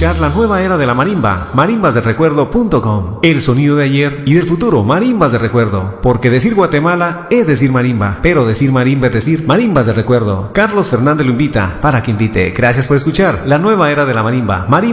escuchar la nueva era de la marimba, marimbasdelrecuerdo.com. El sonido de ayer y del futuro, marimbas de recuerdo. Porque decir Guatemala es decir marimba, pero decir marimba es decir marimbas de recuerdo. Carlos Fernández lo invita para que invite. Gracias por escuchar la nueva era de la marimba,